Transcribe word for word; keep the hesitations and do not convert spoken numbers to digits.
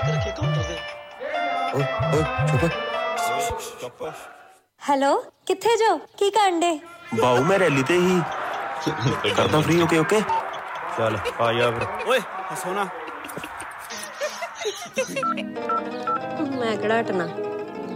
ਕੇ ਰੱਖੇ ਕਾਊਂਟਰ ਤੇ। ਓਏ ਓਏ ਚੁੱਪ ਚੁੱਪ। ਹੈਲੋ, ਕਿੱਥੇ ਜੋ? ਕੀ ਕਰਨ ਡੇ? ਬਾਊ ਮੈਂ ਰੈਲੀ ਤੇ ਹੀ ਕਰਦਾ ਫ੍ਰੀ। ਓਕੇ ਓਕੇ ਚੱਲ ਆ ਜਾ ਫਿਰ। ਓਏ ਹੱਸੋ ਨਾ। ਮੈਂ ਕਿਹੜਾ ਹਟਣਾ।